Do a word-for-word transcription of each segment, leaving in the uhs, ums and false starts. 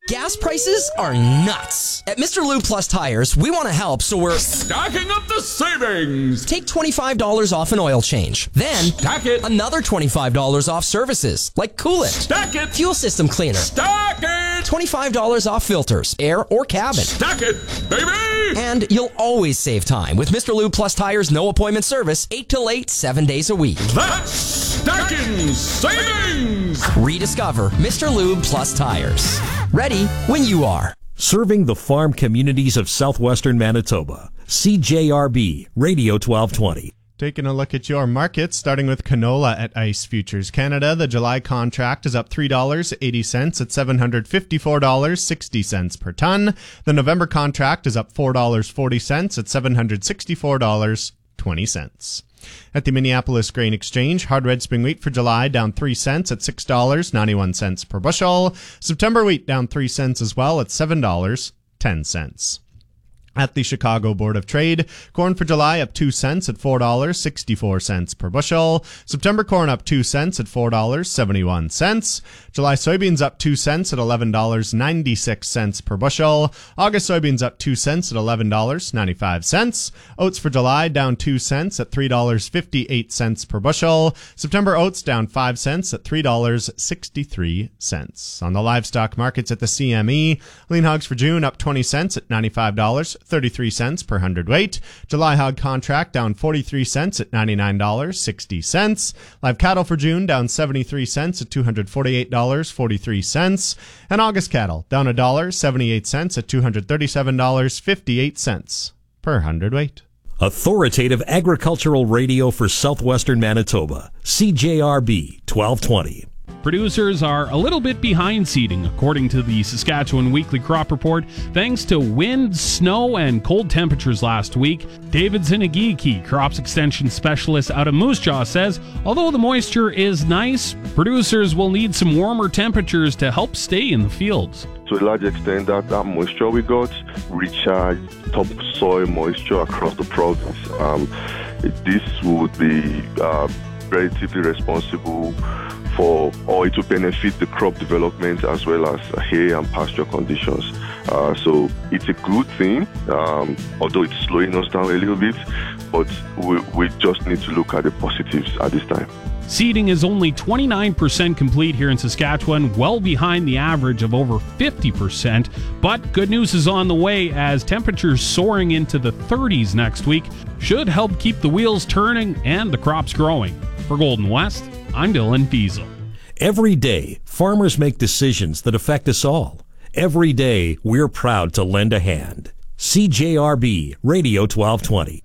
Gas prices are nuts. At Mister Lube Plus Tires, we want to help, so we're stacking up the savings. Take twenty-five dollars off an oil change. Then, stack it. Another twenty-five dollars off services, like coolant. Stack it. Fuel system cleaner. Stack it. twenty-five dollars off filters, air or cabin. Stack it, baby. And you'll always save time with Mister Lube Plus Tires no appointment service, eight till eight, seven days a week. That's stacking savings. Rediscover Mister Lube Plus Tires. Ready when you are. Serving the farm communities of southwestern Manitoba. C J R B, Radio twelve twenty. Taking a look at your markets, starting with canola at ICE Futures Canada. The July contract is up three dollars and eighty cents at seven hundred fifty-four dollars and sixty cents per ton. The November contract is up four dollars and forty cents at seven hundred sixty-four dollars and twenty cents. At the Minneapolis Grain Exchange, hard red spring wheat for July down three cents at six dollars and ninety-one cents per bushel. September wheat down three cents as well at seven dollars and ten cents. At the Chicago Board of Trade, corn for July up two cents at four dollars and sixty-four cents per bushel. September corn up two cents at four dollars and seventy-one cents. July soybeans up two cents at eleven dollars and ninety-six cents per bushel. August soybeans up two cents at eleven dollars and ninety-five cents. Oats for July down two cents at three dollars and fifty-eight cents per bushel. September oats down five cents at three dollars and sixty-three cents. On the livestock markets at the C M E, lean hogs for June up twenty cents at ninety-five dollars and thirty-three cents per hundredweight. July hog contract down forty-three cents at ninety-nine dollars and sixty cents. Live cattle for June down seventy-three cents at two hundred forty-eight dollars and forty-three cents. And August cattle down one dollar and seventy-eight cents at two hundred thirty-seven dollars and fifty-eight cents per hundredweight. Authoritative agricultural radio for southwestern Manitoba. C J R B twelve twenty. Producers are a little bit behind seeding, according to the Saskatchewan Weekly Crop Report, thanks to wind, snow, and cold temperatures last week. David Zinagiki, crops extension specialist out of Moose Jaw, says although the moisture is nice, producers will need some warmer temperatures to help stay in the fields. To a large extent, that, that moisture we got recharged topsoil moisture across the province. Um, this would be uh, relatively responsible for, or it will benefit the crop development as well as hay and pasture conditions. Uh, so it's a good thing, um, although it's slowing us down a little bit, but we, we just need to look at the positives at this time. Seeding is only twenty-nine percent complete here in Saskatchewan, well behind the average of over fifty percent. But good news is on the way, as temperatures soaring into the thirties next week should help keep the wheels turning and the crops growing. For Golden West, I'm Dylan Fiesel. Every day, farmers make decisions that affect us all. Every day, we're proud to lend a hand. C J R B, Radio twelve twenty.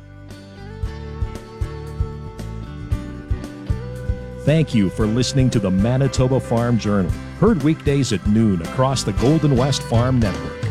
Thank you for listening to the Manitoba Farm Journal, heard weekdays at noon across the Golden West Farm Network.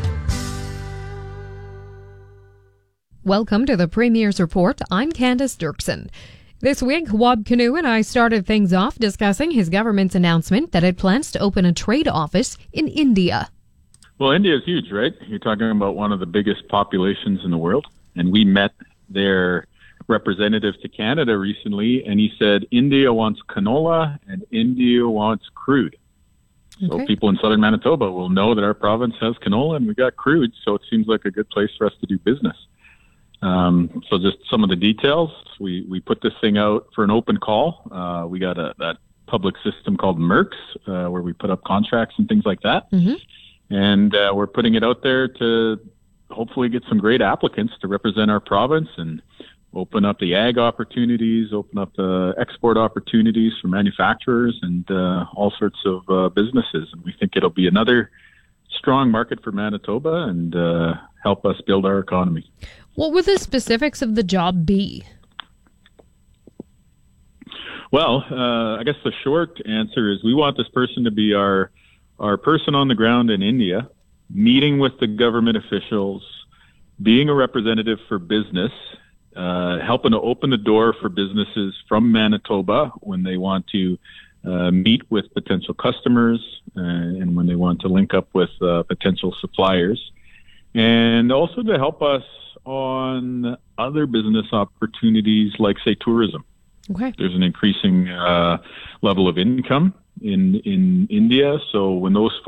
Welcome to the Premier's Report. I'm Candace Dirksen. This week, Wab Kinew and I started things off discussing his government's announcement that it plans to open a trade office in India. Well, India is huge, right? You're talking about one of the biggest populations in the world. And we met their representative to Canada recently, and he said India wants canola and India wants crude. So Okay. people in southern Manitoba will know that our province has canola and we got crude, so it seems like a good place for us to do business. Um, so just some of the details. We we put this thing out for an open call. Uh, we got a that public system called MERX, uh, where we put up contracts and things like that. Mm-hmm. And uh, we're putting it out there to hopefully get some great applicants to represent our province and open up the ag opportunities, open up the export opportunities for manufacturers and uh, all sorts of uh, businesses. And we think it'll be another strong market for Manitoba and uh, help us build our economy. What would the specifics of the job be? Well, uh, I guess the short answer is we want this person to be our our person on the ground in India, meeting with the government officials, being a representative for business, uh, helping to open the door for businesses from Manitoba when they want to uh, meet with potential customers uh, and when they want to link up with uh, potential suppliers, and also to help us on other business opportunities like, say, tourism. Okay. There's an increasing uh, level of income in in India, so when those